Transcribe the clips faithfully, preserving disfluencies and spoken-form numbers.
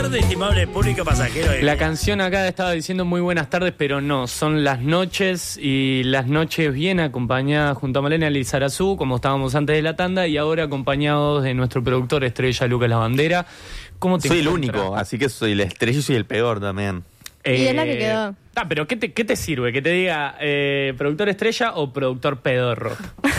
Estimable público pasajero. La canción acá estaba diciendo muy buenas tardes, pero no, son las noches y las noches bien acompañadas junto a Malena Lizarazu, como estábamos antes de la tanda, y ahora acompañados de nuestro productor estrella Lucas Lavandera. ¿Cómo te soy el encuentras? único, así que soy la estrella y soy el peor también. Eh, Y es la que quedó. Ah, pero ¿qué te, qué te sirve? ¿Que te diga eh, productor estrella o productor pedorro?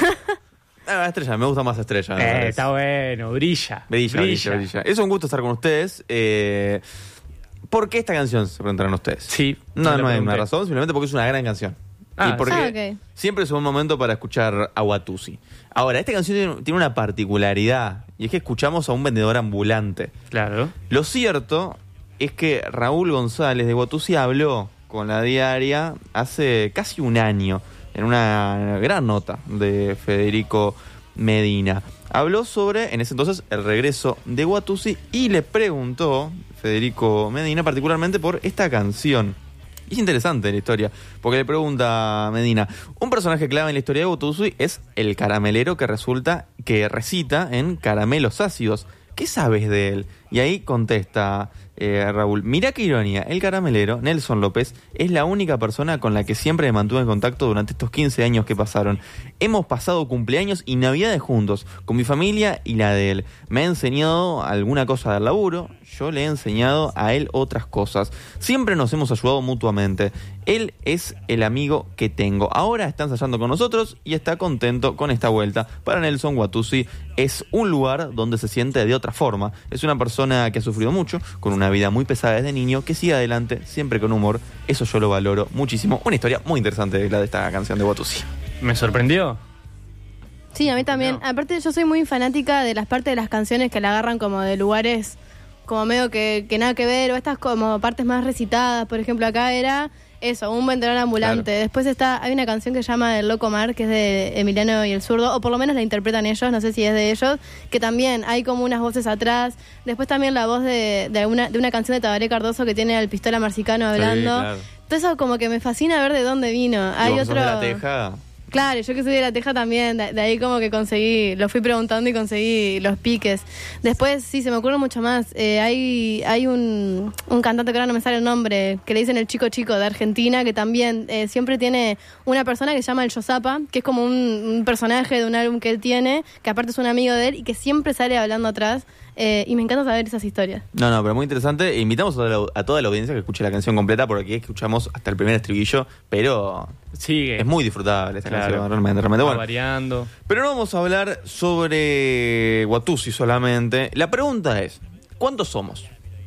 Ah, estrella, me gusta más estrella. me Eh, parece. está bueno, brilla. Brilla, brilla, brilla. Es un gusto estar con ustedes. Eh, ¿Por qué esta canción? Se preguntarán ustedes. Sí. No, me lo no hay una pregunté. razón, simplemente porque es una gran canción. Ah, y porque ah, okay. siempre es un buen momento para escuchar a Watusi. Ahora, esta canción tiene, tiene una particularidad, y es que escuchamos a un vendedor ambulante. Claro. Lo cierto es que Raúl González de Watusi habló con La Diaria hace casi un año, en una gran nota de Federico Medina. Habló sobre, en ese entonces, el regreso de Watusi y le preguntó, Federico Medina, particularmente por esta canción. Y es interesante la historia, porque le pregunta a Medina, un personaje clave en la historia de Watusi es el caramelero que resulta, que recita en Caramelos Ácidos. ¿Qué sabes de él? Y ahí contesta eh, Raúl, mirá qué ironía, el caramelero, Nelson López, es la única persona con la que siempre me mantuve en contacto durante estos quince años que pasaron. Hemos pasado cumpleaños y navidades juntos, con mi familia y la de él. Me ha enseñado alguna cosa del laburo, yo le he enseñado a él otras cosas. Siempre nos hemos ayudado mutuamente. Él es el amigo que tengo. Ahora está ensayando con nosotros y está contento con esta vuelta. Para Nelson, Watusi es un lugar donde se siente de otra forma. Es una persona que ha sufrido mucho, con una vida muy pesada desde niño, que sigue adelante, siempre con humor. Eso yo lo valoro muchísimo. Una historia muy interesante la de esta canción de Watusi. ¿Me sorprendió? Sí, a mí también. No. Aparte, yo soy muy fanática de las partes de las canciones que la agarran como de lugares como medio que, que nada que ver, o estas como partes más recitadas. Por ejemplo, acá era eso, un vendedor ambulante. Claro. Después está, hay una canción que se llama El Loco Mar, que es de Emiliano y el Zurdo, o por lo menos la interpretan ellos, no sé si es de ellos, que también hay como unas voces atrás. Después también la voz de, de, una, de una canción de Tabaré Cardoso que tiene al Pistola Marcicano hablando. Sí, claro. Todo eso como que me fascina ver de dónde vino. Hay Y vos que sos otro... de La Teja. Claro, yo que soy de La Teja también, de, de ahí como que conseguí, lo fui preguntando y conseguí los piques. Después, sí, se me ocurre mucho más. Eh, hay hay un, un cantante que ahora no me sale el nombre, que le dicen el Chico Chico de Argentina, que también eh, siempre tiene una persona que se llama el Yosapa, que es como un, un personaje de un álbum que él tiene, que aparte es un amigo de él y que siempre sale hablando atrás. Eh, y me encanta saber esas historias. No, no, pero muy interesante. Invitamos a toda, la, a toda la audiencia que escuche la canción completa, porque aquí escuchamos hasta el primer estribillo, pero Sigue. es muy disfrutable esta Claro. canción, realmente, realmente. Va Bueno, variando. pero no vamos a hablar sobre Watusi solamente. La pregunta es, ¿cuántos somos?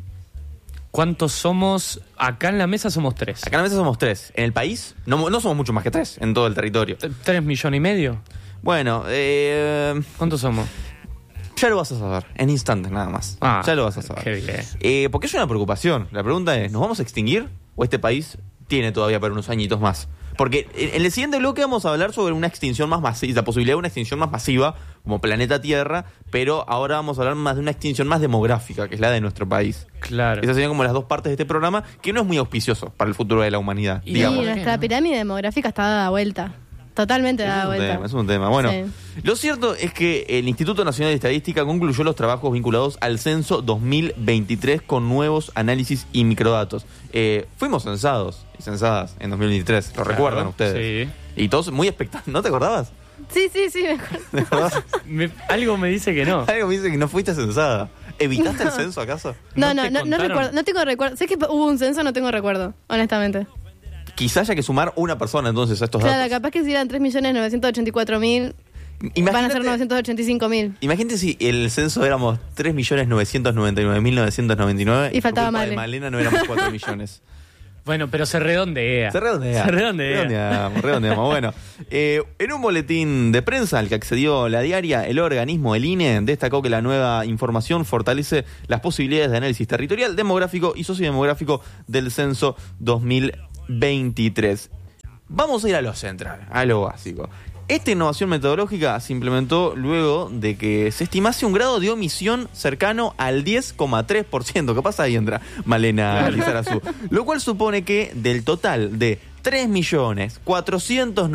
¿Cuántos somos? Acá en la mesa somos tres. Acá en la mesa somos tres. ¿En el país? No, no somos mucho más que tres en todo el territorio. ¿Tres millones y medio? Bueno, eh, ¿Cuántos somos? ya lo vas a saber, en instantes nada más. Ah, ya lo vas a saber. qué bien. Eh, porque es una preocupación. La pregunta es, ¿nos vamos a extinguir o este país tiene todavía para unos añitos más? Porque en el siguiente bloque vamos a hablar sobre una extinción más masiva, la posibilidad de una extinción más masiva como planeta Tierra, pero ahora vamos a hablar más de una extinción más demográfica, que es la de nuestro país. Claro. Esas serían como las dos partes de este programa, que no es muy auspicioso para el futuro de la humanidad, Y Y digamos. ¿por qué nuestra no? pirámide demográfica está dada vuelta. Totalmente Es dada un vuelta. tema, es un tema. Bueno, Sí. lo cierto es que el Instituto Nacional de Estadística concluyó los trabajos vinculados al censo dos mil veintitrés con nuevos análisis y microdatos. Eh, fuimos censados y censadas en dos mil veintitrés, ¿lo Claro, recuerdan ustedes? sí. Y todos muy expectantes, ¿no te acordabas? Sí, sí, sí, me acuerdo. ¿Te acordabas? Me- algo me dice que no. Algo me dice que no fuiste censada. ¿Evitaste el censo acaso? No, ¿No no, te no, no contaron? recuerdo, no tengo recuerdo. Sé que hubo un censo, no tengo recuerdo, honestamente. Quizá haya que sumar una persona entonces a estos Claro, datos. capaz que si eran tres millones novecientos ochenta y cuatro mil, van a ser Imagínate, novecientos ochenta y cinco mil. imagínate si el censo éramos tres millones novecientos noventa y nueve mil novecientos noventa y nueve Y faltaba por culpa de Male. Malena no éramos cuatro millones. Bueno, pero se redondea. Se redondea. Se redondea. Redondeamos, redondeamos. Bueno, eh, en un boletín de prensa al que accedió La Diaria, el organismo, el I N E, destacó que la nueva información fortalece las posibilidades de análisis territorial, demográfico y sociodemográfico del censo dos mil veintitrés. Vamos a ir a lo central, a lo básico. Esta innovación metodológica se implementó luego de que se estimase un grado de omisión cercano al diez coma tres por ciento. ¿Qué pasa? Ahí entra Malena Lizarazu. Lo cual supone que del total de tres millones cuatrocientos